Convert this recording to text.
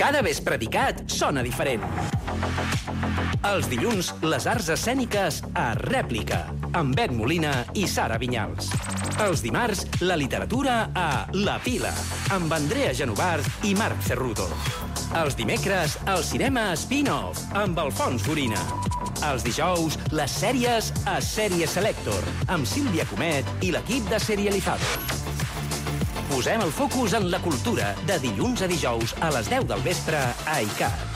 Cada vespre d'ICAT sona diferent. Els dilluns, les arts escèniques a Rèplica, amb Bet Molina i Sara Vinyals. Els dimarts, la literatura a La Pila, amb Andrea Genovart i Marc Cerruto. Els dimecres, el cinema spin-off, amb Alfons Gorina. Els dijous, les sèries a Sèrie Selector, amb Sílvia Comet i l'equip de Serializado. Posem el focus en la cultura de dilluns a dijous a les 10 del vespre a ICAT.